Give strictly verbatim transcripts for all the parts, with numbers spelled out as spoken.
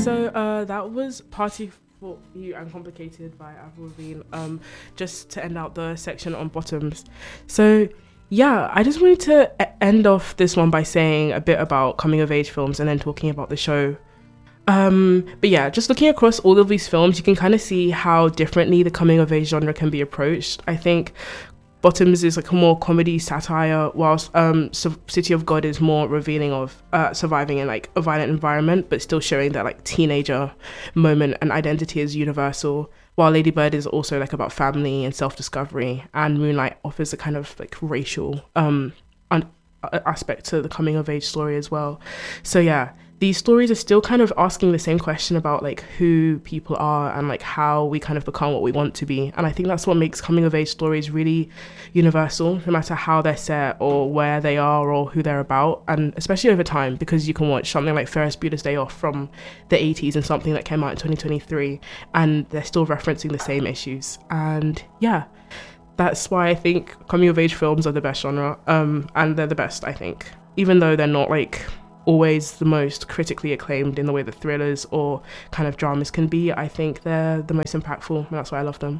So uh, that was Party for You and Complicated by Avril Lavigne. Um, just to end out the section on bottoms. So yeah, I just wanted to end off this one by saying a bit about coming of age films and then talking about the show. Um, but yeah, just looking across all of these films, you can kind of see how differently the coming of age genre can be approached. I think Bottoms is like a more comedy satire, whilst um, so- City of God is more revealing of uh, surviving in like a violent environment, but still showing that like teenager moment and identity is universal. While Lady Bird is also like about family and self-discovery, and Moonlight offers a kind of like racial um un- aspect to the coming of age story as well. So yeah, these stories are still kind of asking the same question about like who people are and like how we kind of become what we want to be. And I think that's what makes coming of age stories really universal, no matter how they're set or where they are or who they're about, and especially over time, because you can watch something like Ferris Bueller's Day Off from the eighties and something that came out in twenty twenty-three, and they're still referencing the same issues. And yeah, that's why I think coming of age films are the best genre, um, and they're the best, I think, even though they're not like always the most critically acclaimed in the way that thrillers or kind of dramas can be. I think they're the most impactful, and that's why I love them.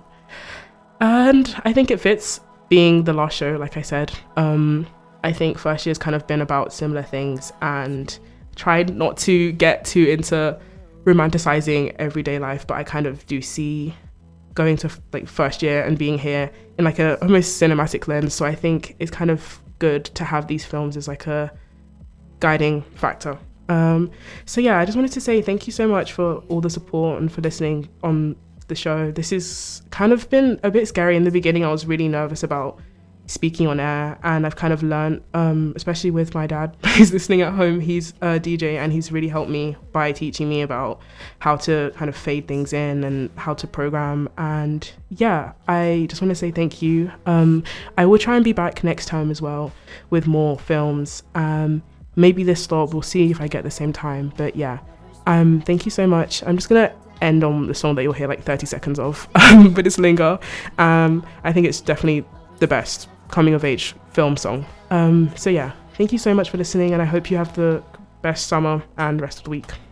And I think it fits being the last show, like I said. Um, I think first year's kind of been about similar things and tried not to get too into romanticizing everyday life, but I kind of do see going to like first year and being here in like a almost cinematic lens. So I think it's kind of good to have these films as like a guiding factor. Um, so yeah, I just wanted to say thank you so much for all the support and for listening on the show. This has kind of been a bit scary in the beginning. I was really nervous about speaking on air, and I've kind of learned, um, especially with my dad who's listening at home, he's a D J and he's really helped me by teaching me about how to kind of fade things in and how to program. And yeah, I just want to say thank you. Um, I will try and be back next time as well with more films. Um, maybe this stop, we'll see if I get the same time, but yeah, um, thank you so much. I'm just gonna end on the song that you'll hear like thirty seconds of, but it's Linger. Um, I think it's definitely the best coming of age film song. Um, so yeah, thank you so much for listening, and I hope you have the best summer and rest of the week.